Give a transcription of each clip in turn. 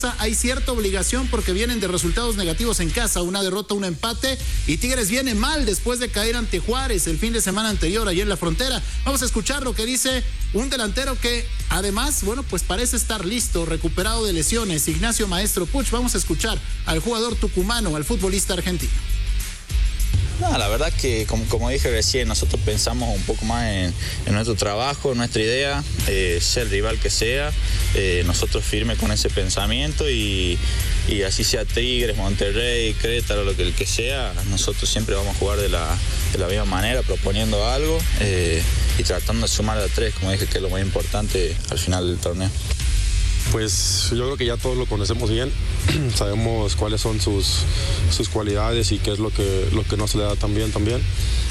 hay cierta obligación porque vienen de resultados negativos en casa, una derrota, un empate, y Tigres viene mal después de caer ante Juárez el fin de semana anterior allí en la frontera. Vamos a escuchar lo que dice un delantero que además, bueno, pues parece estar listo, recuperado de lesiones, Ignacio Maestro Puch. Vamos a escuchar al jugador tucumano, al futbolista argentino. No, la verdad que como dije recién, nosotros pensamos un poco más en nuestro trabajo, nuestra idea, sea el rival que sea, nosotros firmes con ese pensamiento y así sea Tigres, Monterrey, Querétaro, lo que sea, nosotros siempre vamos a jugar de la misma manera, proponiendo algo y tratando de sumar a 3, como dije, que es lo más importante al final del torneo. Pues yo creo que ya todos lo conocemos bien, sabemos cuáles son sus cualidades y qué es lo que no se le da tan bien también.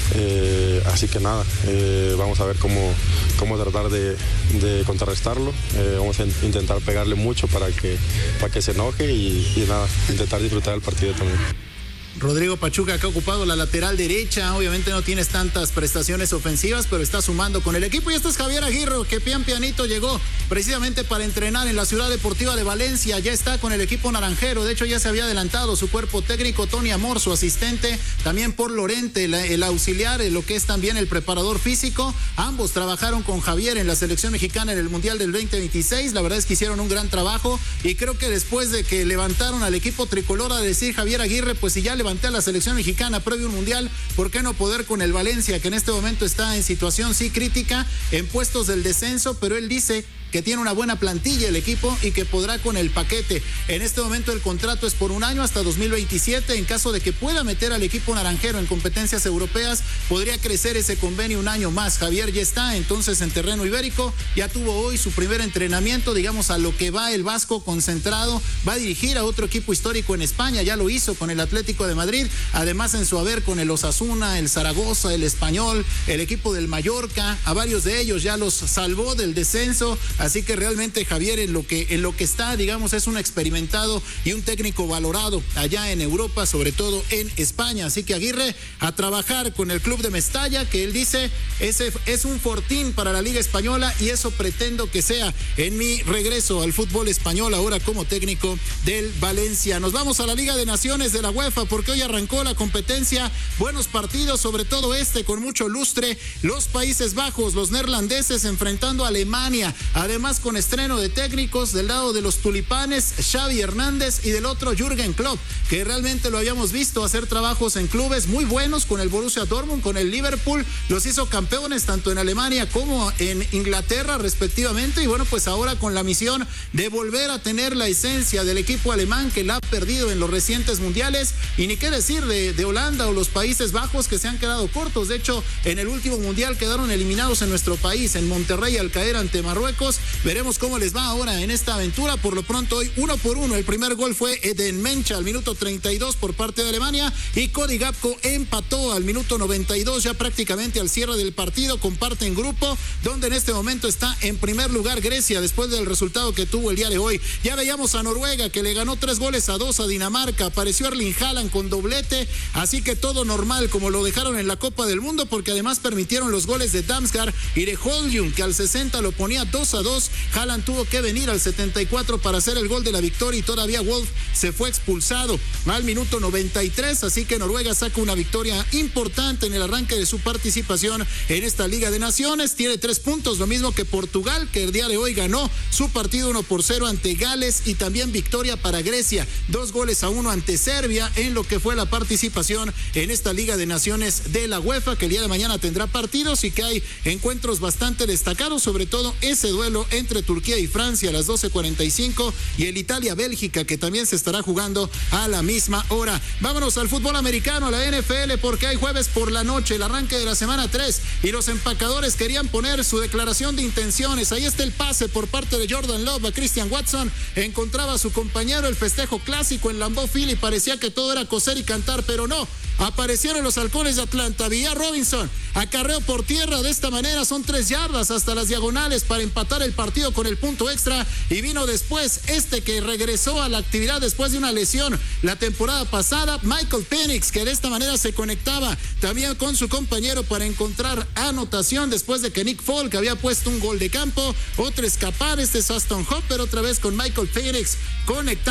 Así que nada, vamos a ver cómo tratar de contrarrestarlo. Vamos a intentar pegarle mucho para que se enoje y nada, intentar disfrutar el partido también. Rodrigo Pachuca, que ha ocupado la lateral derecha, obviamente no tienes tantas prestaciones ofensivas, pero está sumando con el equipo. Y este es Javier Aguirre, que pianito llegó precisamente para entrenar en la Ciudad Deportiva de Valencia, ya está con el equipo naranjero, de hecho ya se había adelantado su cuerpo técnico, Tony Amor, su asistente, también por Lorente, el auxiliar, lo que es también el preparador físico. Ambos trabajaron con Javier en la selección mexicana en el Mundial del 2026, la verdad es que hicieron un gran trabajo y creo que después de que levantaron al equipo tricolor a decir Javier Aguirre, pues si ya levanté a la selección mexicana previo a un mundial, ¿por qué no poder con el Valencia, que en este momento está en situación sí crítica, en puestos del descenso? Pero él dice que tiene una buena plantilla el equipo y que podrá con el paquete. En este momento el contrato es por un año hasta 2027. En caso de que pueda meter al equipo naranjero en competencias europeas, podría crecer ese convenio un año más. Javier ya está entonces en terreno ibérico, ya tuvo hoy su primer entrenamiento, digamos, a lo que va el Vasco concentrado. Va a dirigir a otro equipo histórico en España, ya lo hizo con el Atlético de Madrid, además en su haber con el Osasuna, el Zaragoza, el Español, el equipo del Mallorca, a varios de ellos ya los salvó del descenso. Así que realmente Javier en lo que está, digamos, es un experimentado y un técnico valorado allá en Europa, sobre todo en España. Así que Aguirre a trabajar con el club de Mestalla, que él dice ese es un fortín para la Liga Española y eso pretendo que sea en mi regreso al fútbol español ahora como técnico del Valencia. Nos vamos a la Liga de Naciones de la UEFA porque hoy arrancó la competencia. Buenos partidos, sobre todo con mucho lustre. Los Países Bajos, los neerlandeses enfrentando a Alemania. Además con estreno de técnicos del lado de los tulipanes, Xavi Hernández, y del otro Jürgen Klopp, que realmente lo habíamos visto hacer trabajos en clubes muy buenos con el Borussia Dortmund, con el Liverpool, los hizo campeones tanto en Alemania como en Inglaterra respectivamente, y bueno, pues ahora con la misión de volver a tener la esencia del equipo alemán que la ha perdido en los recientes mundiales, y ni qué decir de Holanda o los Países Bajos, que se han quedado cortos. De hecho, en el último mundial quedaron eliminados en nuestro país, en Monterrey, al caer ante Marruecos. Veremos cómo les va ahora en esta aventura. Por lo pronto hoy 1-1. El primer gol fue Eden Mencha al minuto 32 por parte de Alemania, y Cody Gakpo empató al minuto 92, ya prácticamente al cierre del partido. Comparten grupo donde en este momento está en primer lugar Grecia después del resultado que tuvo el día de hoy. Ya veíamos a Noruega que le ganó 3-2 a Dinamarca. Apareció Erling Haaland con doblete, así que todo normal como lo dejaron en la Copa del Mundo, porque además permitieron los goles de Damsgaard y de Højlund, que al 60 lo ponía 2-2. Haaland tuvo que venir al 74 para hacer el gol de la victoria y todavía Wolf se fue expulsado al minuto 93, así que Noruega saca una victoria importante en el arranque de su participación en esta Liga de Naciones. Tiene 3 puntos, lo mismo que Portugal, que el día de hoy ganó su partido 1-0 ante Gales, y también victoria para Grecia, 2-1 ante Serbia en lo que fue la participación en esta Liga de Naciones de la UEFA, que el día de mañana tendrá partidos y que hay encuentros bastante destacados, sobre todo ese duelo entre Turquía y Francia a las 12:45 y el Italia-Bélgica, que también se estará jugando a la misma hora. Vámonos al fútbol americano, a la NFL, porque hay jueves por la noche, el arranque de la semana 3, y los empacadores querían poner su declaración de intenciones. Ahí está el pase por parte de Jordan Love a Christian Watson. Encontraba a su compañero, el festejo clásico en Lambeau Field, y parecía que todo era coser y cantar, pero no. aparecieron los halcones de Atlanta. Villar Robinson, acarreo por tierra, de esta manera son 3 yardas hasta las diagonales para empatar el partido con el punto extra, y vino después que regresó a la actividad después de una lesión la temporada pasada, Michael Penix, que de esta manera se conectaba también con su compañero para encontrar anotación después de que Nick Folk había puesto un gol de campo. Otro escapar, es Aston Hopper, otra vez con Michael Penix conectado